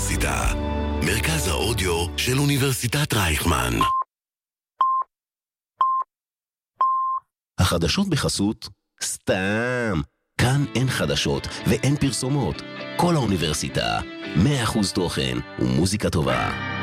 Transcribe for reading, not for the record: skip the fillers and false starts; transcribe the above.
האוניברסיטה. מרכז האודיו של אוניברסיטת רייכמן. החדשות בחסות סתם. כאן אין חדשות ואין פרסומות. כל האוניברסיטה, 100% תוכן ומוזיקה טובה.